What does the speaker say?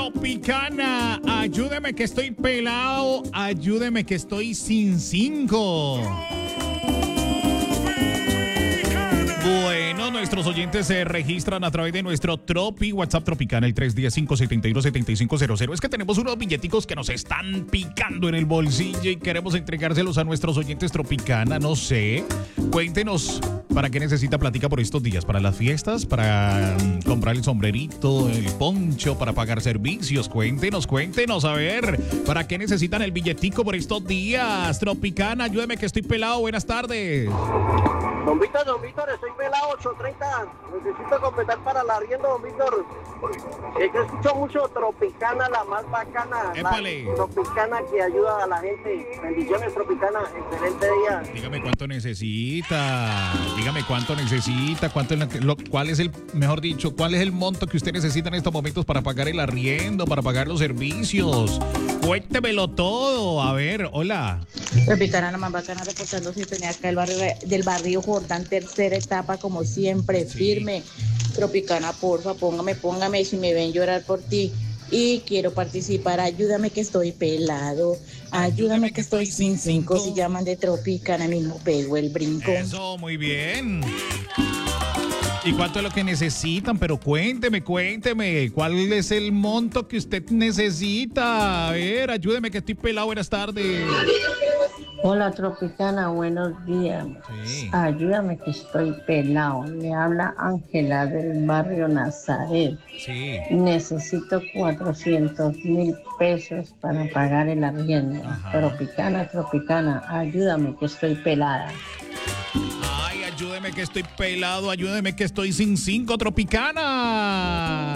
Tropicana, ayúdeme que estoy pelado, ayúdeme que estoy sin 5. Bueno, nuestros oyentes se registran a través de nuestro Tropi WhatsApp Tropicana, el 310-572-7500. Es que tenemos unos billeticos que nos están picando en el bolsillo y queremos entregárselos a nuestros oyentes Tropicana. No sé, cuéntenos, ¿para qué necesita platica por estos días? ¿Para las fiestas? ¿Para comprar el sombrerito, el poncho, para pagar servicios? Cuéntenos, a ver, ¿para qué necesitan el billetico por estos días? Tropicana, ayúdeme que estoy pelado. Buenas tardes. Don Víctor, estoy pelado 8:30. Necesito completar para el arriendo, don Víctor. Es que escucho mucho Tropicana, la más bacana. Épale. La Tropicana que ayuda a la gente. Bendiciones, Tropicana. Excelente día. Dígame cuánto necesita. ¿Cuál es el, mejor dicho, cuál es el monto que usted necesita en estos momentos para pagar el arriendo, para pagar los servicios? Cuéntemelo todo. A ver, hola. Tropicana, la más bacana, reportando sintonía acá del barrio Jordán, tercera etapa, como siempre, Sí. firme. Tropicana, porfa, póngame, si me ven llorar por ti. Y quiero participar, ayúdame que estoy pelado, ayúdame que estoy sin 5. Si llaman de Tropicana, mismo pego el brinco. Eso, muy bien. ¿Y cuánto es lo que necesitan? Pero cuénteme, ¿cuál es el monto que usted necesita? A ver, ayúdeme que estoy pelado. Buenas tardes. Hola Tropicana, buenos días. Sí. Ayúdame que estoy pelado. Le habla Ángela del barrio Nazaret. Sí. Necesito 400,000 pesos para pagar el arriendo. Ajá. Tropicana, ayúdame que estoy pelada. Ay, ayúdeme que estoy pelado, ayúdeme que estoy sin 5, Tropicana.